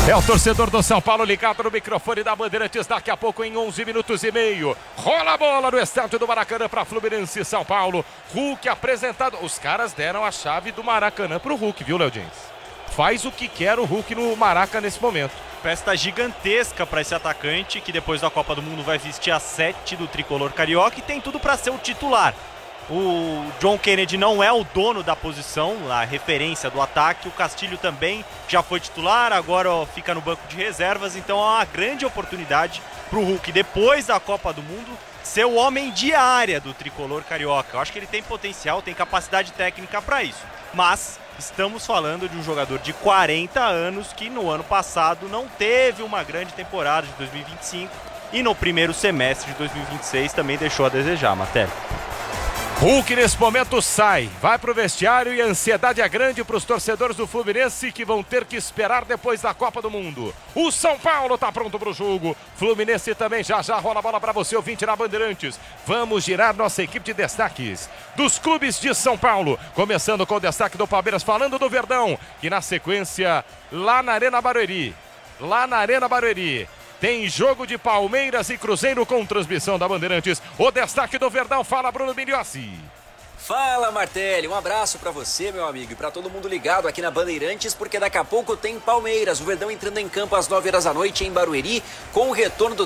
É o torcedor do São Paulo ligado no microfone da Bandeirantes. Daqui a pouco, em 11 minutos e meio, rola a bola no estádio do Maracanã para Fluminense e São Paulo. Hulk apresentado. Os caras deram a chave do Maracanã pro Hulk, viu, Léo Diniz? Faz o que quer o Hulk no Maraca nesse momento. Festa gigantesca para esse atacante, que depois da Copa do Mundo vai vestir a 7 do tricolor carioca e tem tudo para ser o titular. O John Kennedy não é o dono da posição, a referência do ataque. O Castilho também já foi titular, agora fica no banco de reservas. Então é uma grande oportunidade para o Hulk, depois da Copa do Mundo, ser o homem de área do tricolor carioca. Eu acho que ele tem potencial, tem capacidade técnica para isso. Mas estamos falando de um jogador de 40 anos que no ano passado não teve uma grande temporada de 2025 e no primeiro semestre de 2026 também deixou a desejar, Martelli. Hulk nesse momento sai, vai pro vestiário e a ansiedade é grande para os torcedores do Fluminense que vão ter que esperar depois da Copa do Mundo. O São Paulo tá pronto pro jogo, Fluminense também já rola a bola para você, ouvinte na Bandeirantes. Vamos girar nossa equipe de destaques dos clubes de São Paulo, começando com o destaque do Palmeiras, falando do Verdão, que na sequência lá na Arena Barueri, tem jogo de Palmeiras e Cruzeiro com transmissão da Bandeirantes. O destaque do Verdão, fala Bruno Migliossi. Fala, Martelli, um abraço pra você, meu amigo, e pra todo mundo ligado aqui na Bandeirantes, porque daqui a pouco tem Palmeiras, o Verdão entrando em campo às 9 horas da noite em Barueri, com o retorno do